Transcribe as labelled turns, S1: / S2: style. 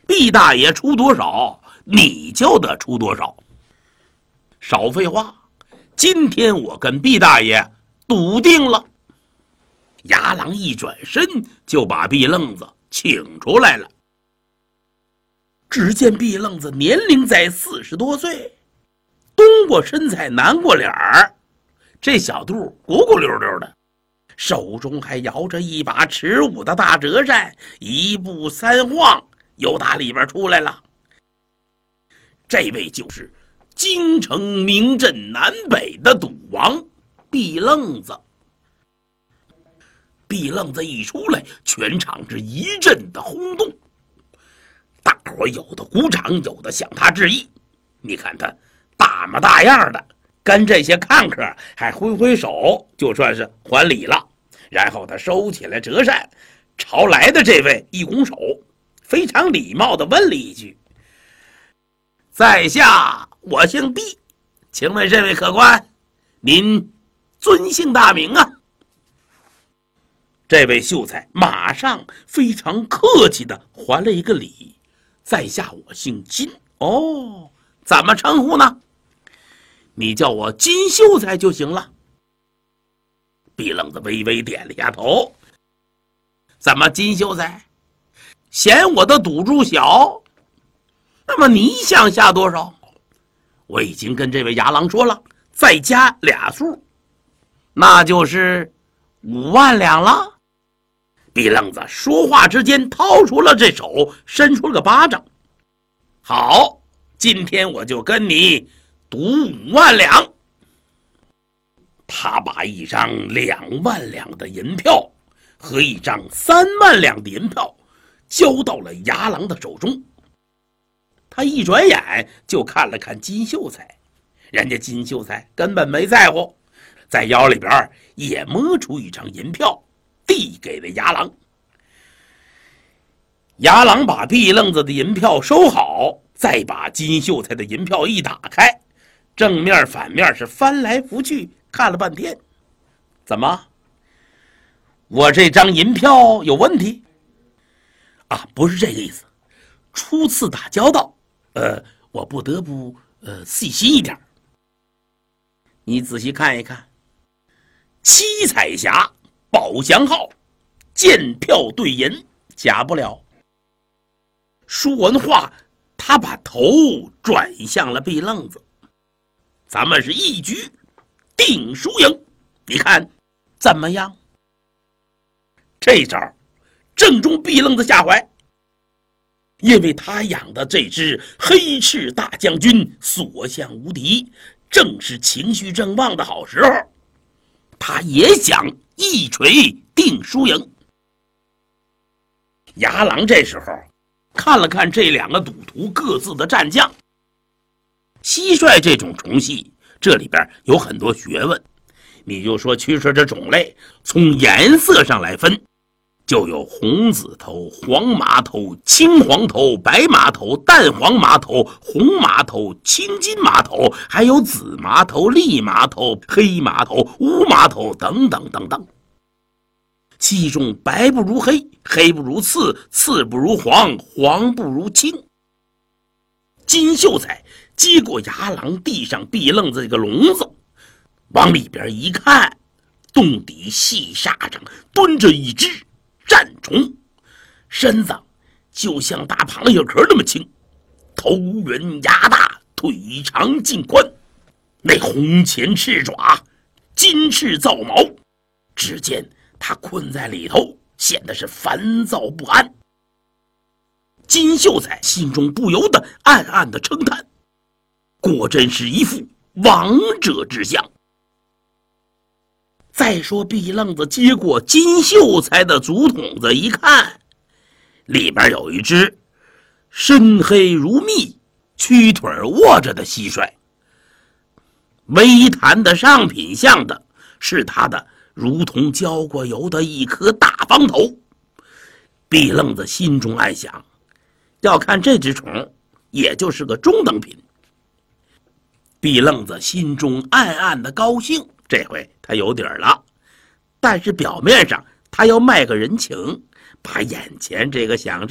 S1: 毕大爷出多少，你就得出多少。少废话，今天我跟毕大爷笃定了。牙郎一转身就把毕愣子请出来了。只见毕愣子年龄在40多岁，东过身材南过脸儿，这小肚鼓鼓溜溜的，手中还摇着一把持武的大折扇，一步三晃又打里边出来了。这位就是京城名震南北的赌王毕愣子。毕愣子一出来，全场是一阵的轰动，大伙有的鼓掌，有的向他致意。你看他大模大样的，跟这些看客还挥挥手，就算是还礼了。然后他收起来折扇，朝来的这位一拱手，非常礼貌地问了一句：“在下我姓毕，请问这位客官，您尊姓大名啊？”这位秀才马上非常客气地还了一个礼：“在下我姓金。”哦，怎么称呼呢？你叫我金秀才就行了。毕愣子微微点了下头。怎么金秀才嫌我的赌注小？那么你想下多少？我已经跟这位牙郎说了，再加俩数，那就是5万两了。毕愣子说话之间掏出了这手，伸出了个巴掌。好，今天我就跟你赌5万两。他把一张2万两的银票和一张3万两的银票交到了牙郎的手中。他一转眼就看了看金秀才，人家金秀才根本没在乎，在腰里边也摸出一张银票递给了牙郎。牙郎把毕愣子的银票收好，再把金秀才的银票一打开，正面反面是翻来覆去看了半天。怎么，我这张银票有问题啊？不是这个意思，初次打交道，我不得不细心一点。你仔细看一看，七彩匣宝祥号，见票对银，假不了。说完话，他把头转向了毕愣子。咱们是一局定输赢，你看怎么样？这招正中毕愣子下怀，因为他养的这只黑翅大将军所向无敌，正是情绪正旺的好时候，他也想一锤定输赢。牙郎这时候看了看这两个赌徒各自的战将。蟋蟀这种虫戏，这里边有很多学问，你就说驱蛇的种类，从颜色上来分，就有红紫头、黄麻头、青黄头、白麻头、淡黄麻头、红麻头、青金麻头，还有紫麻头、栗麻头、黑麻头、乌麻头等等等等。其中白不如黑，黑不如刺，刺不如黄，黄不如青。金秀才接过牙郎地上毕愣子这个笼子，往里边一看，洞底细沙上蹲着一只战虫，身子就像大螃蟹壳那么轻，头圆牙大，腿长颈宽，那红前翅爪，金翅皂毛，只见他困在里头，显得是烦躁不安。金秀才心中不由得暗暗的称叹，果真是一副王者之相。再说毕愣子接过金秀才的竹筒子一看，里边有一只深黑如蜜、屈腿卧着的蟋蟀，微弹的上品相的是他的如同浇过油的一颗大方头。毕愣子心中暗想，要看这只虫也就是个中等品。毕愣子心中暗暗的高兴，这回他有底儿了。但是表面上他要卖个人情，把眼前这个想着